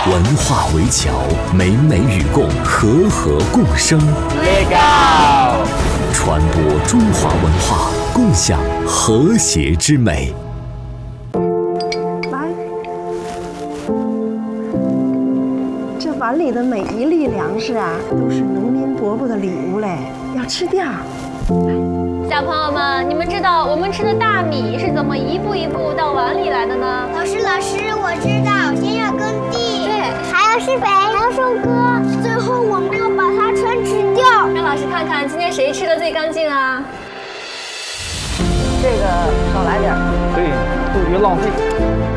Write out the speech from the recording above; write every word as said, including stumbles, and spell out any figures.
文化围桥，美美与共，和和共生。 Legal， 传播中华文化，共享和谐之美。 来，这碗里的每一粒粮食啊，都是农民伯伯的礼物嘞，要吃掉。 小朋友们，你们知道我们吃的大米是怎么一步一步到碗里来的呢？ 老师，老师，我知道，先要耕地， 对， 还要施肥，还要收割，最后我们要把它全吃掉。 让老师看看今天谁吃的最干净啊？ 这个少来点， 对，都别浪费。